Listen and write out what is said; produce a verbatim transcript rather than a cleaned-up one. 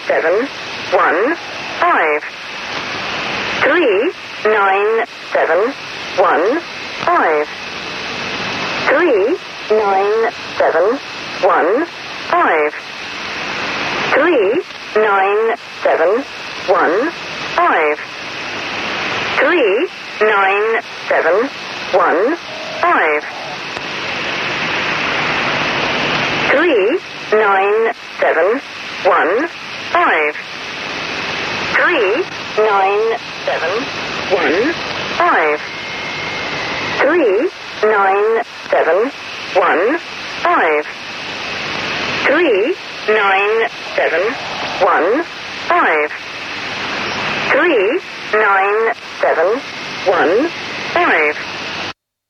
seven one five. Three nine seven one five. Three nine seven one five. Three nine seven one five. Three nine seven one five. Three nine seven one five. Three nine seven one five. Three nine seven one five. Three nine seven one five. Three nine seven one five.